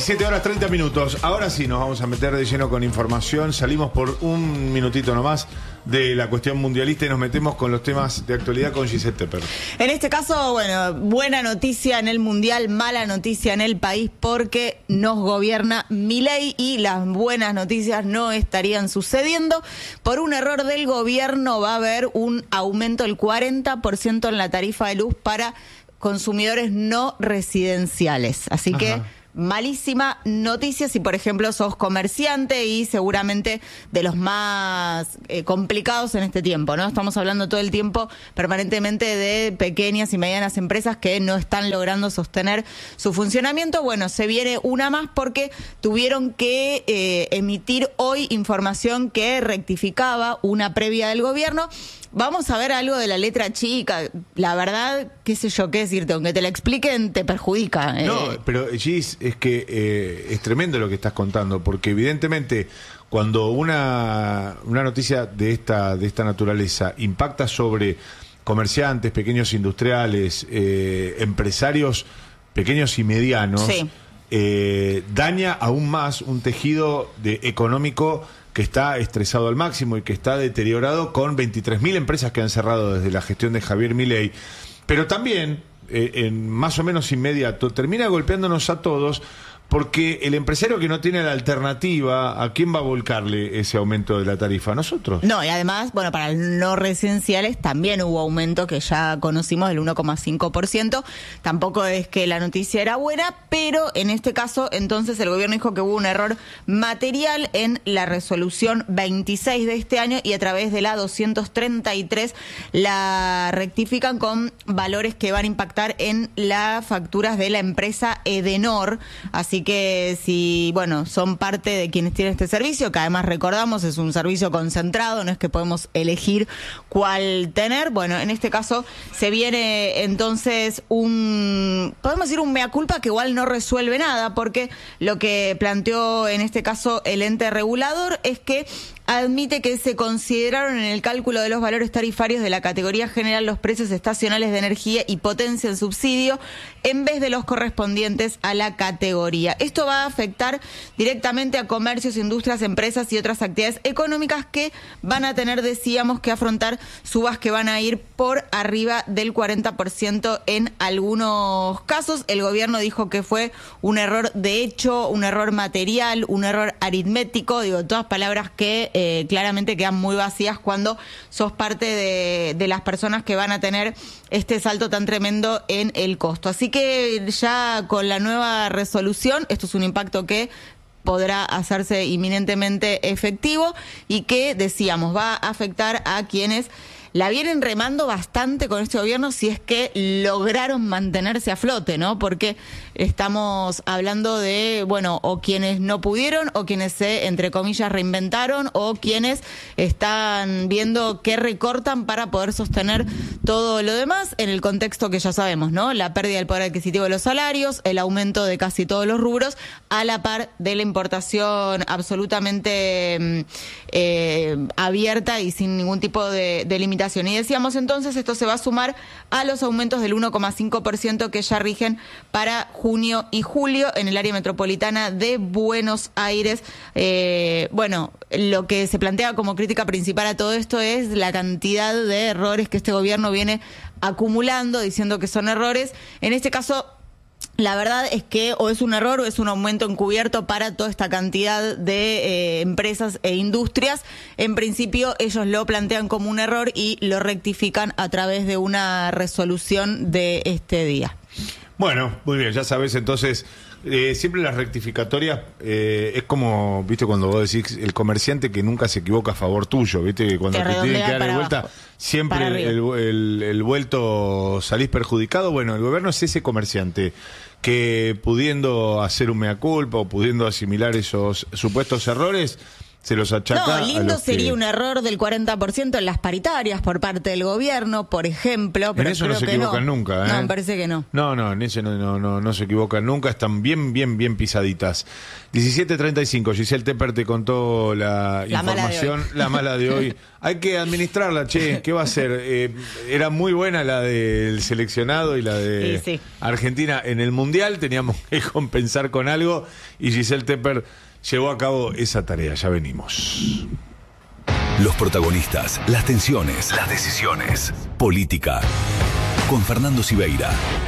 17 horas 30 minutos. Ahora sí nos vamos a meter de lleno con información. Salimos por un minutito nomás de la cuestión mundialista y nos metemos con los temas de actualidad con Giselle Tepper. En este caso, bueno, buena noticia en el mundial, mala noticia en el país porque nos gobierna Milei y las buenas noticias no estarían sucediendo. Por un error del gobierno va a haber un aumento del 40% en la tarifa de luz para consumidores no residenciales. Así que malísima noticia si, por ejemplo, sos comerciante y seguramente de los más complicados en este tiempo, ¿no? Estamos hablando todo el tiempo permanentemente de pequeñas y medianas empresas que no están logrando sostener su funcionamiento. Bueno, se viene una más porque tuvieron que emitir hoy información que rectificaba una previa del gobierno. Vamos a ver algo de la letra chica. La verdad, qué sé yo qué decirte, aunque te la expliquen, te perjudica. No, pero Gis, es que es tremendo lo que estás contando, porque evidentemente cuando una noticia de esta naturaleza impacta sobre comerciantes, pequeños industriales, empresarios pequeños y medianos, sí, daña aún más un tejido económico que está estresado al máximo y que está deteriorado con 23.000 empresas que han cerrado desde la gestión de Javier Milei, pero también, en más o menos inmediato, termina golpeándonos a todos, porque el empresario que no tiene la alternativa, ¿a quién va a volcarle ese aumento de la tarifa? ¿A nosotros? No, y además, bueno, para los no residenciales también hubo aumento que ya conocimos del 1,5%. Tampoco es que la noticia era buena, pero en este caso, entonces, el gobierno dijo que hubo un error material en la resolución 26 de este año y a través de la 233 la rectifican con valores que van a impactar en las facturas de la empresa Edenor. Así que si, bueno, son parte de quienes tienen este servicio, que además recordamos es un servicio concentrado, no es que podemos elegir cuál tener. Bueno, en este caso se viene entonces podemos decir un mea culpa que igual no resuelve nada, porque lo que planteó en este caso el ente regulador es que admite que se consideraron en el cálculo de los valores tarifarios de la categoría general los precios estacionales de energía y potencia en subsidio en vez de los correspondientes a la categoría. Esto va a afectar directamente a comercios, industrias, empresas y otras actividades económicas que van a tener, decíamos, que afrontar subas que van a ir por arriba del 40% en algunos casos. El gobierno dijo que fue un error de hecho, un error material, un error aritmético, digo, todas palabras que claramente quedan muy vacías cuando sos parte de las personas que van a tener este salto tan tremendo en el costo. Así que ya con la nueva resolución, esto es un impacto que podrá hacerse inminentemente efectivo y que, decíamos, va a afectar a quienes la vienen remando bastante con este gobierno si es que lograron mantenerse a flote, ¿no? Porque estamos hablando de, bueno, o quienes no pudieron, o quienes se, entre comillas, reinventaron, o quienes están viendo qué recortan para poder sostener todo lo demás en el contexto que ya sabemos, ¿no? La pérdida del poder adquisitivo de los salarios, el aumento de casi todos los rubros, a la par de la importación absolutamente abierta y sin ningún tipo de limitación. Y decíamos entonces, esto se va a sumar a los aumentos del 1,5% que ya rigen para junio y julio en el área metropolitana de Buenos Aires. Bueno, lo que se plantea como crítica principal a todo esto es la cantidad de errores que este gobierno viene acumulando, diciendo que son errores. En este caso, la verdad es que o es un error o es un aumento encubierto para toda esta cantidad de empresas e industrias. En principio ellos lo plantean como un error y lo rectifican a través de una resolución de este día. Bueno, muy bien, ya sabes, entonces siempre las rectificatorias es como, viste, cuando vos decís el comerciante que nunca se equivoca a favor tuyo, viste, que cuando te tienen que dar de vuelta, siempre el vuelto salís perjudicado. Bueno, el gobierno es ese comerciante que, pudiendo hacer un mea culpa o pudiendo asimilar esos supuestos errores, se los achaca No, a lindo los sería que... un error del 40% en las paritarias por parte del gobierno, por ejemplo. Pero en eso no creo se que equivocan nunca, ¿eh? No, me parece que no. No, en ese no se equivocan nunca, están bien pisaditas. 17:35, Giselle Tepper te contó la información, la mala de hoy. Hay que administrarla, che, ¿qué va a ser? Era muy buena la del seleccionado y la de Sí. Argentina en el Mundial, teníamos que compensar con algo y Giselle Tepper llevó a cabo esa tarea, ya venimos. Los protagonistas, las tensiones, las decisiones. Política. Con Fernando Siveira.